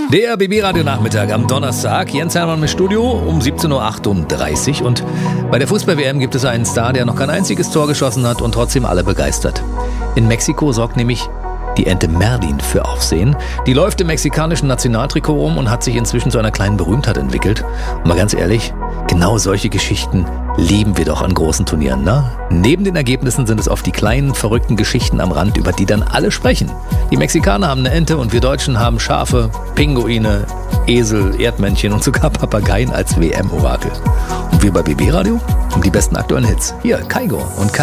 Der BB-Radio-Nachmittag am Donnerstag. Jens Hermann im Studio um 17.38 Uhr. Und bei der Fußball-WM gibt es einen Star, der noch kein einziges Tor geschossen hat und trotzdem alle begeistert. In Mexiko sorgt nämlich die Ente Merlin für Aufsehen. Die läuft im mexikanischen Nationaltrikot rum und hat sich inzwischen zu einer kleinen Berühmtheit entwickelt. Und mal ganz ehrlich, genau solche Geschichten lieben wir doch an großen Turnieren, ne? Neben den Ergebnissen sind es oft die kleinen, verrückten Geschichten am Rand, über die dann alle sprechen. Die Mexikaner haben eine Ente und wir Deutschen haben Schafe, Pinguine, Esel, Erdmännchen und sogar Papageien als WM-Orakel. Und wir bei BB Radio haben die besten aktuellen Hits. Hier, Kaigo und